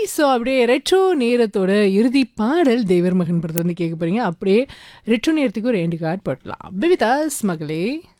So அப்படியே retro நேரத்தோட இறுதி பாடல் தேவர் மகன் படத்தை வந்து கேட்க போறீங்க. அப்படியே ரெட்ரோ நேரத்துக்கு ஒரு எண்டு கார்டு போட்டலாம். பிவிதாஸ் மகளே.